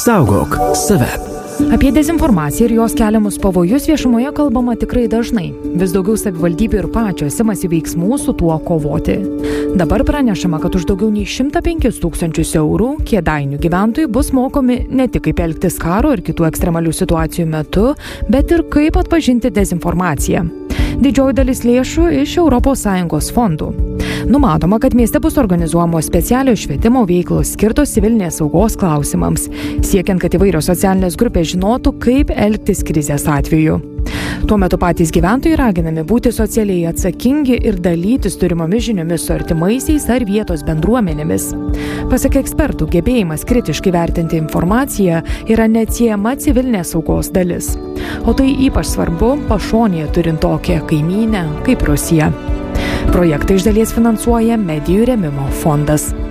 Saugok save. Apie dezinformaciją ir jos keliamus pavojus viešumoje kalbama tikrai dažnai. Vis daugiau savivaldybių ir pačios imasi veiksmų su tuo kovoti. Dabar pranešama, kad už daugiau nei 105 000 eurų Kėdainių gyventojai bus mokomi ne tik kaip elgtis karo ir kitų ekstremalių situacijų metu, bet ir kaip atpažinti dezinformaciją. Didžioji dalis lėšų iš ES fondų. Numatoma, kad mieste bus organizuojamos specialios švietimo veiklos skirtos civilinės saugos klausimams, siekiant, kad įvairios socialinės grupės žinotų, kaip elgtis krizės atveju. Tuo metu patys gyventojai raginami būti socialiai atsakingi ir dalytis turimomis žiniomis su artimaisiais ar vietos bendruomenėmis. Pasak ekspertų, gebėjimas kritiškai vertinti informaciją yra neatsiejama civilinės saugos dalis. O tai ypač svarbu pašonėje turint tokią kaimynę kaip Rusija. Projektą iš dalies finansuoja Medijų rėmimo fondas.